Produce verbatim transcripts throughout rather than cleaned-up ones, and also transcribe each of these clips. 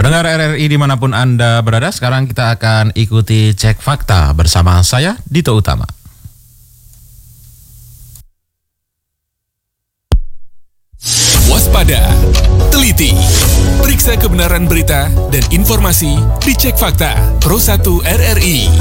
Pendengar R R I dimanapun Anda berada, sekarang kita akan ikuti Cek Fakta bersama saya, Dito Utama. Waspada, teliti, periksa kebenaran berita dan informasi di Cek Fakta Pro satu R R I.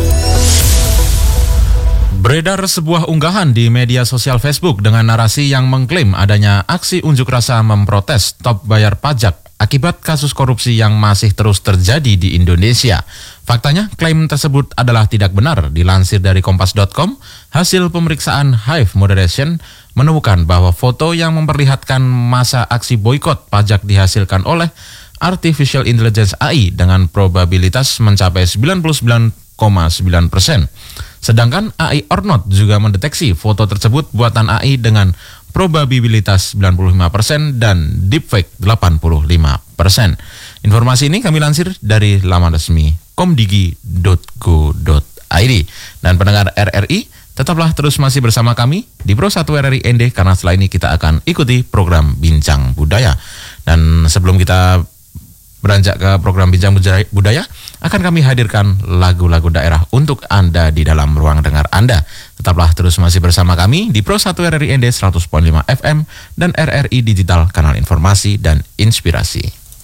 Beredar sebuah unggahan di media sosial Facebook dengan narasi yang mengklaim adanya aksi unjuk rasa memprotes stop bayar pajak akibat kasus korupsi yang masih terus terjadi di Indonesia. Faktanya, klaim tersebut adalah tidak benar. Dilansir dari kompas dot com, hasil pemeriksaan Hive Moderation menemukan bahwa foto yang memperlihatkan masa aksi boikot pajak dihasilkan oleh Artificial Intelligence A I dengan probabilitas mencapai sembilan puluh sembilan koma sembilan persen. Sedangkan A I or not juga mendeteksi foto tersebut buatan A I dengan probabilitas sembilan puluh lima persen dan deepfake delapan puluh lima persen. Informasi ini kami lansir dari laman resmi komdigi dot go dot i d. Dan pendengar R R I, tetaplah terus masih bersama kami di Pro satu R R I N D, karena setelah ini kita akan ikuti program Bincang Budaya. Dan sebelum kita beranjak ke program Bincang Budaya, akan kami hadirkan lagu-lagu daerah untuk Anda di dalam ruang dengar Anda. Tetaplah terus masih bersama kami di Pro satu R R I N D seratus koma lima F M dan R R I Digital, kanal informasi dan inspirasi.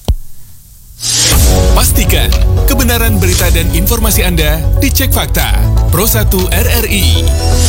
Pastikan kebenaran berita dan informasi Anda di Cek Fakta Pro satu R R I.